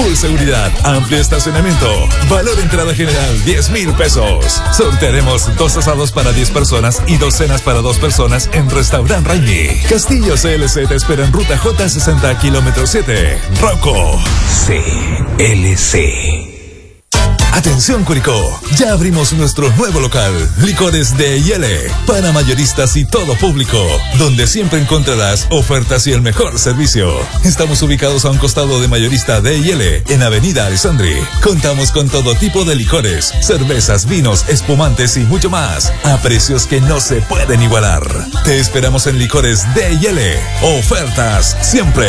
full seguridad, amplio estacionamiento. Valor entrada general, 10,000 pesos. Sortearemos 2 asados para 10 personas y 2 cenas para 2 personas en Restaurant Raimi. Castillo CLC te espera en Ruta J60, kilómetro 7. Rocco CLC. Atención Curicó, ya abrimos nuestro nuevo local, Licores D&L, para mayoristas y todo público, donde siempre encontrarás ofertas y el mejor servicio. Estamos ubicados a un costado de Mayorista D&L, en Avenida Alessandri. Contamos con todo tipo de licores, cervezas, vinos, espumantes y mucho más, a precios que no se pueden igualar. Te esperamos en Licores D&L, ofertas siempre.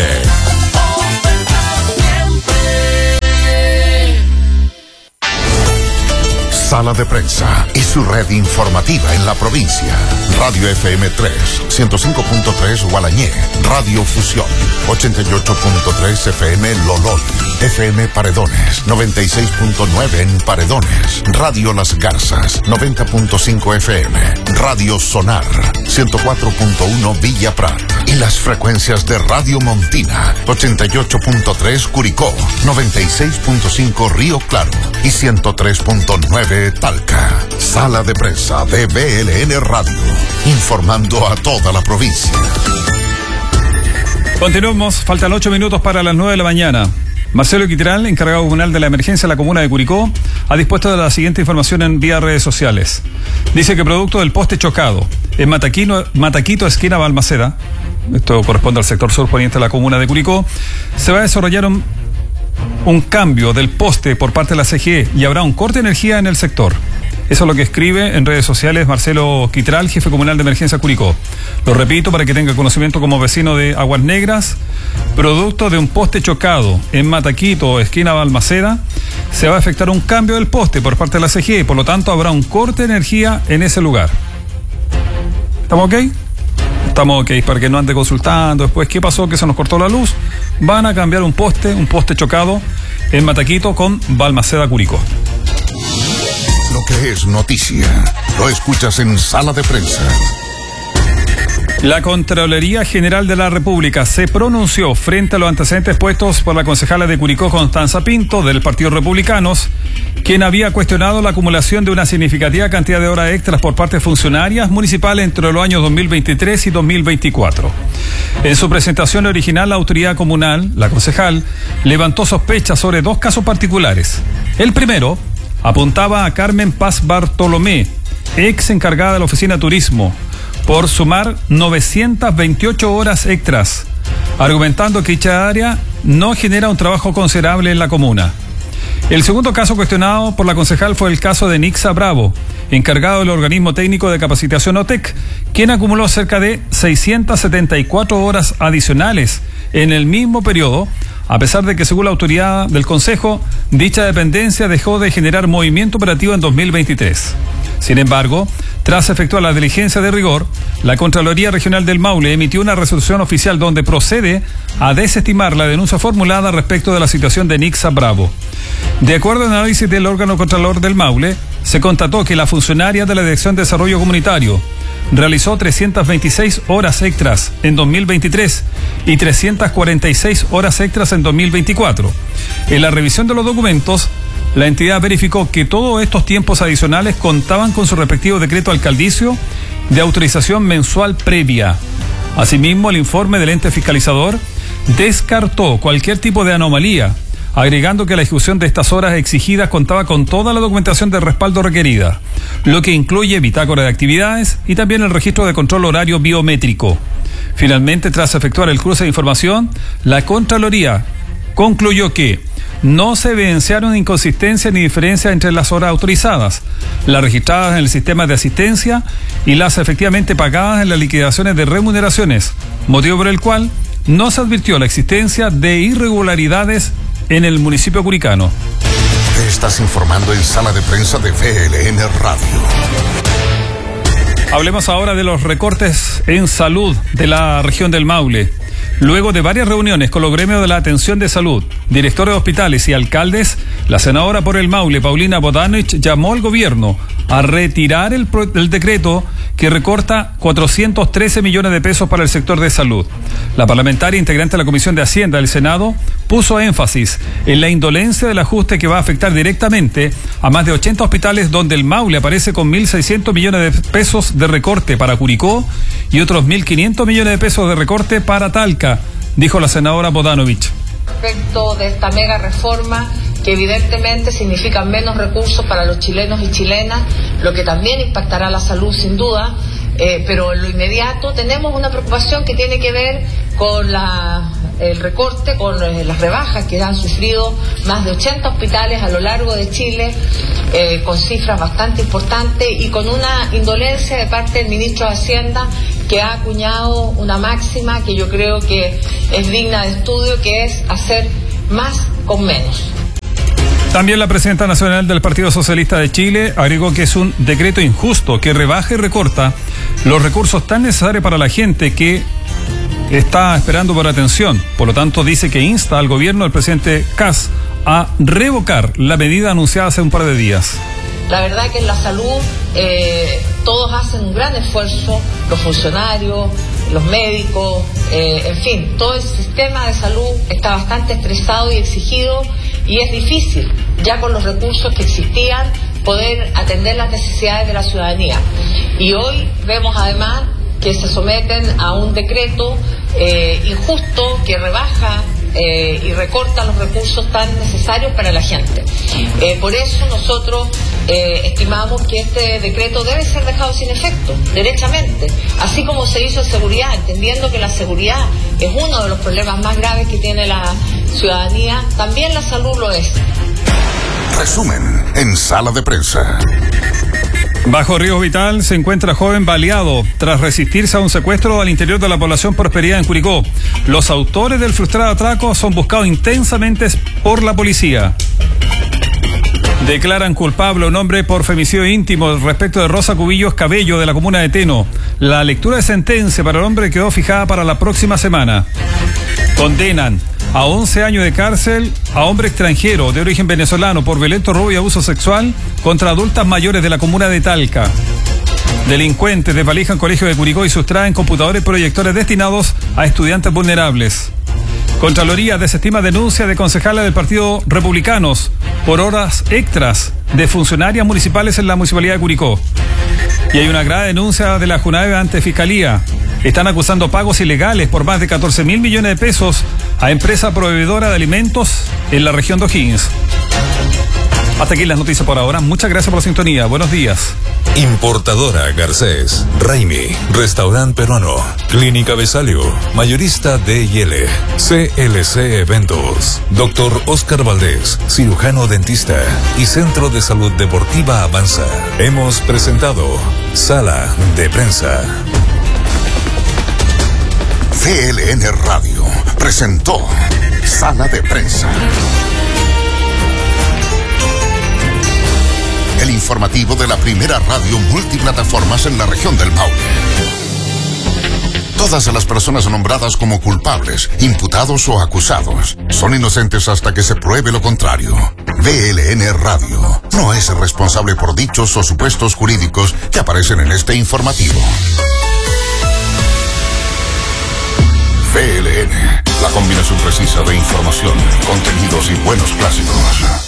Sala de Prensa y su red informativa en la provincia. Radio FM 3, 105.3 Gualañé, Radio Fusión, 88.3 FM Lolol, FM Paredones, 96.9 en Paredones, Radio Las Garzas, 90.5 FM, Radio Sonar, 104.1 Villa Prat, y las frecuencias de Radio Montina, 88.3 Curicó, 96.5 Río Claro y 103.9 Talca. Sala de Prensa de BLN Radio, informando a toda la provincia. Continuamos, faltan 8 minutos para las 9 de la mañana. Marcelo Quitral, encargado comunal de la emergencia en la comuna de Curicó, ha dispuesto de la siguiente información en vía redes sociales. Dice que producto del poste chocado en Mataquito, esquina Balmaceda, esto corresponde al sector sur poniente de la comuna de Curicó, se va a desarrollar un cambio del poste por parte de la CGE y habrá un corte de energía en el sector. Eso es lo que escribe en redes sociales Marcelo Quitral, jefe comunal de emergencia Curicó. Lo repito para que tenga conocimiento como vecino de Aguas Negras. Producto de un poste chocado en Mataquito, esquina Balmaceda, se va a efectuar un cambio del poste por parte de la CGE, por lo tanto habrá un corte de energía en ese lugar. ¿Estamos ok? Estamos ok, para que no ande consultando después qué pasó, que se nos cortó la luz. Van a cambiar un poste chocado en Mataquito con Balmaceda, Curicó. Lo que es noticia, lo escuchas en Sala de Prensa. La Contraloría General de la República se pronunció frente a los antecedentes puestos por la concejala de Curicó, Constanza Pinto, del Partido Republicanos, quien había cuestionado la acumulación de una significativa cantidad de horas extras por parte de funcionarias municipales entre los años 2023 y 2024. En su presentación original, la autoridad comunal, la concejal, levantó sospechas sobre 2 casos particulares. El primero apuntaba a Carmen Paz Bartolomé, ex encargada de la Oficina de Turismo, por sumar 928 horas extras, argumentando que dicha área no genera un trabajo considerable en la comuna. El segundo caso cuestionado por la concejal fue el caso de Nixa Bravo, encargado del organismo técnico de capacitación OTEC, quien acumuló cerca de 674 horas adicionales en el mismo periodo, a pesar de que, según la autoridad del Consejo, dicha dependencia dejó de generar movimiento operativo en 2023. Sin embargo, tras efectuar la diligencia de rigor, la Contraloría Regional del Maule emitió una resolución oficial donde procede a desestimar la denuncia formulada respecto de la situación de Nixa Bravo. De acuerdo al análisis del órgano Contralor del Maule, se constató que la funcionaria de la Dirección de Desarrollo Comunitario realizó 326 horas extras en 2023 y 346 horas extras en 2024. En la revisión de los documentos, la entidad verificó que todos estos tiempos adicionales contaban con su respectivo decreto alcaldicio de autorización mensual previa. Asimismo, el informe del ente fiscalizador descartó cualquier tipo de anomalía, agregando que la ejecución de estas horas exigidas contaba con toda la documentación de respaldo requerida, lo que incluye bitácora de actividades y también el registro de control horario biométrico. Finalmente, tras efectuar el cruce de información, la Contraloría concluyó que no se evidenciaron inconsistencias ni diferencias entre las horas autorizadas, las registradas en el sistema de asistencia y las efectivamente pagadas en las liquidaciones de remuneraciones, motivo por el cual no se advirtió la existencia de irregularidades en el municipio curicano. Te estás informando en Sala de Prensa de BLN Radio. Hablemos ahora de los recortes en salud de la región del Maule. Luego de varias reuniones con los gremios de la atención de salud, directores de hospitales y alcaldes, la senadora por el Maule, Paulina Bodanovich, llamó al gobierno a retirar el decreto que recorta 413 millones de pesos para el sector de salud. La parlamentaria integrante de la Comisión de Hacienda del Senado puso énfasis en la indolencia del ajuste que va a afectar directamente a más de 80 hospitales, donde el Maule aparece con 1.600 millones de pesos de recorte para Curicó y otros 1.500 millones de pesos de recorte para Talca, dijo la senadora Bodanovich. Respecto de esta mega reforma, que evidentemente significa menos recursos para los chilenos y chilenas, lo que también impactará la salud sin duda, pero en lo inmediato tenemos una preocupación que tiene que ver con el recorte, con las rebajas que han sufrido más de 80 hospitales a lo largo de Chile, con cifras bastante importantes y con una indolencia de parte del ministro de Hacienda, que ha acuñado una máxima que yo creo que es digna de estudio, que es hacer más con menos. También la presidenta nacional del Partido Socialista de Chile agregó que es un decreto injusto que rebaja y recorta los recursos tan necesarios para la gente que está esperando por atención. Por lo tanto, dice que insta al gobierno del presidente Kast a revocar la medida anunciada hace un par de días. La verdad que en la salud todos hacen un gran esfuerzo, los funcionarios, los médicos, en fin, todo el sistema de salud está bastante estresado y exigido, y es difícil, ya con los recursos que existían, poder atender las necesidades de la ciudadanía. Y hoy vemos además que se someten a un decreto injusto que rebaja y recorta los recursos tan necesarios para la gente. Por eso nosotros estimamos que este decreto debe ser dejado sin efecto, derechamente, así como se hizo en seguridad, entendiendo que la seguridad es uno de los problemas más graves que tiene la ciudadanía, también la salud lo es. Resumen en Sala de Prensa. Bajo riesgo vital se encuentra joven baleado tras resistirse a un secuestro al interior de la población Prosperidad en Curicó. Los autores del frustrado atraco son buscados intensamente por la policía. Declaran culpable a un hombre por femicidio íntimo respecto de Rosa Cubillos Cabello, de la comuna de Teno. La lectura de sentencia para el hombre quedó fijada para la próxima semana. Condenan a 11 años de cárcel a hombre extranjero de origen venezolano por violento robo y abuso sexual contra adultas mayores de la comuna de Talca. Delincuentes desvalijan colegio de Curicó y sustraen computadores y proyectores destinados a estudiantes vulnerables. Contraloría desestima denuncia de concejales del Partido Republicanos por horas extras de funcionarias municipales en la municipalidad de Curicó. Y hay una grave denuncia de la Junave ante Fiscalía. Están acusando pagos ilegales por más de 14.000 millones de pesos a empresa proveedora de alimentos en la región de O'Higgins. Hasta aquí las noticias por ahora. Muchas gracias por la sintonía. Buenos días. Importadora Garcés, Raimi, Restaurante Peruano, Clínica Besalio, Mayorista D&L, CLC Eventos, Dr. Oscar Valdés, cirujano dentista y Centro de Salud Deportiva Avanza. Hemos presentado Sala de Prensa. CLN Radio presentó Sala de Prensa. El informativo de la primera radio multiplataformas en la región del Maule. Todas las personas nombradas como culpables, imputados o acusados son inocentes hasta que se pruebe lo contrario. VLN Radio no es responsable por dichos o supuestos jurídicos que aparecen en este informativo. VLN, la combinación precisa de información, contenidos y buenos clásicos.